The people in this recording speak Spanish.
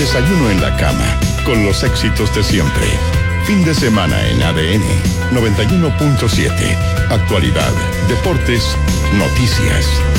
desayuno en la cama, con los éxitos de siempre. Fin de semana en ADN 91.7. Actualidad, deportes, noticias.